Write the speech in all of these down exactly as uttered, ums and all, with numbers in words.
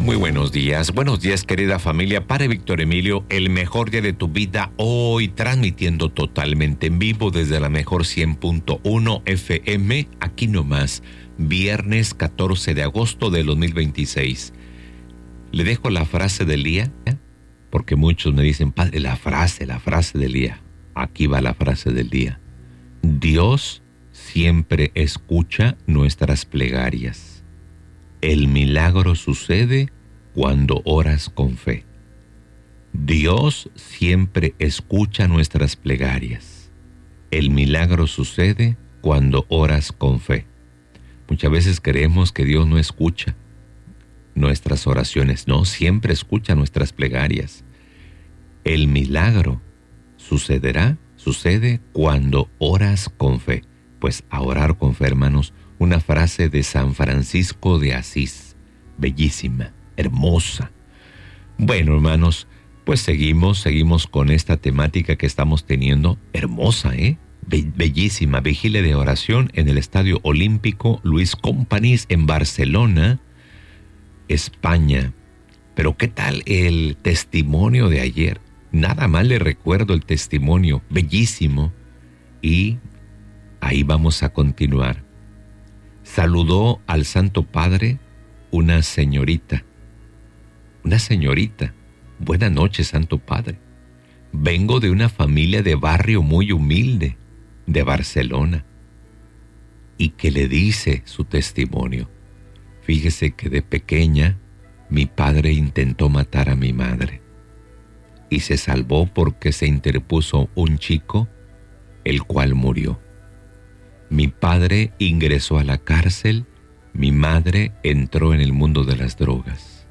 Muy buenos días, buenos días querida familia. Padre Víctor Emilio, el mejor día de tu vida, hoy transmitiendo totalmente en vivo desde la mejor cien punto uno F M, aquí nomás, viernes catorce de agosto de dos mil veintiséis. Le dejo la frase del día, ¿eh? Porque muchos me dicen, padre, la frase, la frase del día. Aquí va la frase del día. Dios siempre escucha nuestras plegarias. El milagro sucede cuando oras con fe. Dios siempre escucha nuestras plegarias. El milagro sucede cuando oras con fe. Muchas veces creemos que Dios no escucha nuestras oraciones. No, siempre escucha nuestras plegarias. El milagro sucederá, sucede cuando oras con fe. Pues a orar con fe, hermanos, una frase de San Francisco de Asís, bellísima, hermosa. Bueno, hermanos, pues seguimos, seguimos con esta temática que estamos teniendo, hermosa, ¿eh? Be- bellísima, vigilia de oración en el Estadio Olímpico Luis Companys en Barcelona, España. Pero ¿qué tal el testimonio de ayer? Nada mal le recuerdo el testimonio, bellísimo. Y ahí vamos a continuar. Saludó al Santo Padre una señorita. Una señorita. Buenas noches, Santo Padre. Vengo de una familia de barrio muy humilde, de Barcelona. Y que le dice su testimonio. Fíjese que de pequeña mi padre intentó matar a mi madre. Y se salvó porque se interpuso un chico, el cual murió. Mi padre ingresó a la cárcel, mi madre entró en el mundo de las drogas.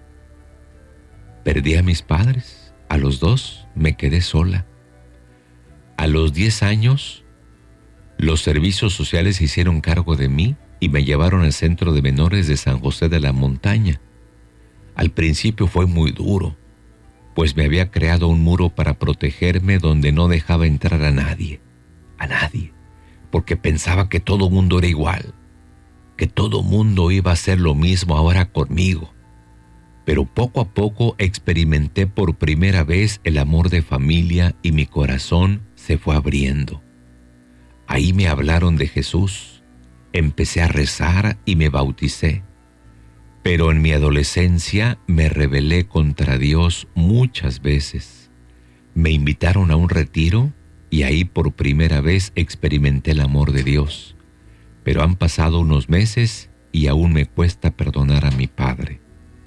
Perdí a mis padres, a los dos me quedé sola. A los diez años, los servicios sociales se hicieron cargo de mí y me llevaron al centro de menores de San José de la Montaña. Al principio fue muy duro, pues me había creado un muro para protegerme donde no dejaba entrar a nadie, a nadie. Porque pensaba que todo mundo era igual, que todo mundo iba a hacer lo mismo ahora conmigo. Pero poco a poco experimenté por primera vez el amor de familia y mi corazón se fue abriendo. Ahí me hablaron de Jesús, empecé a rezar y me bauticé. Pero en mi adolescencia me rebelé contra Dios muchas veces. Me invitaron a un retiro y ahí por primera vez experimenté el amor de Dios. Pero han pasado unos meses y aún me cuesta perdonar a mi padre.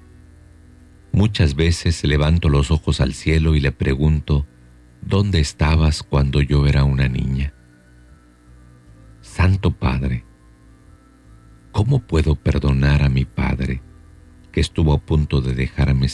Muchas veces levanto los ojos al cielo y le pregunto, ¿dónde estabas cuando yo era una niña? Santo Padre, ¿cómo puedo perdonar a mi padre que estuvo a punto de dejarme